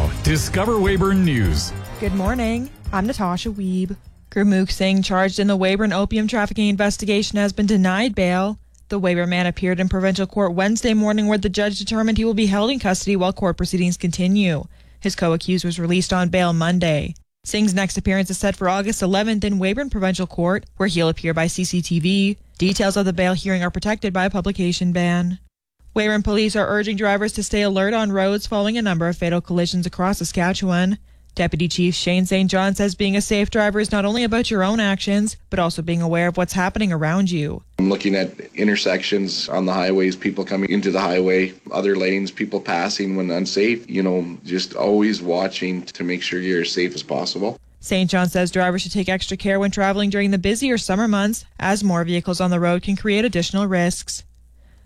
now, Discover Weyburn News. Good morning. I'm Natasha Wiebe. Gurmukh Singh, charged in the Weyburn opium trafficking investigation, has been denied bail. The Weyburn man appeared in provincial court Wednesday morning where the judge determined he will be held in custody while court proceedings continue. His co-accused was released on bail Monday. Singh's next appearance is set for August 11th in Weyburn Provincial Court, where he'll appear by CCTV. Details of the bail hearing are protected by a publication ban. Weyburn police are urging drivers to stay alert on roads following a number of fatal collisions across Saskatchewan. Deputy Chief Shane St. John says being a safe driver is not only about your own actions, but also being aware of what's happening around you. I'm looking at intersections on the highways, people coming into the highway, other lanes, people passing when unsafe, just always watching to make sure you're as safe as possible. St. John says drivers should take extra care when traveling during the busier summer months, as more vehicles on the road can create additional risks.